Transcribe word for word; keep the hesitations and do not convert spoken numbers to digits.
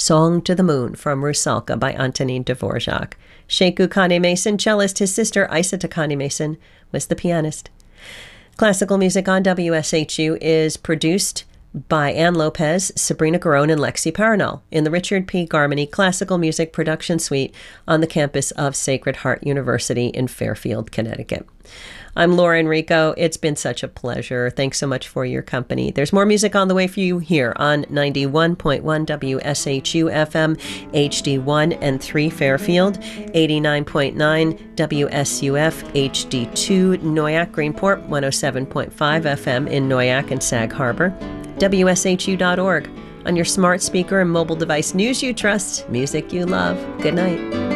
Song to the Moon from Rusalka by Antonin Dvorak. Sheku Kane-Mason, cellist. His sister, Isa Takane-Mason, was the pianist. Classical music on W S H U is produced by Ann Lopez, Sabrina Garone, and Lexi Paranol in the Richard P. Garmany Classical Music Production Suite on the campus of Sacred Heart University in Fairfield, Connecticut. I'm Laura Enrico. It's been such a pleasure. Thanks so much for your company. There's more music on the way for you here on ninety-one point one W S H U F M, H D one and three Fairfield, eighty-nine point nine W S U F, H D two Noyak Greenport, one oh seven point five F M in Noyak and Sag Harbor, W S H U dot org. On your smart speaker and mobile device, news you trust, music you love. Good night.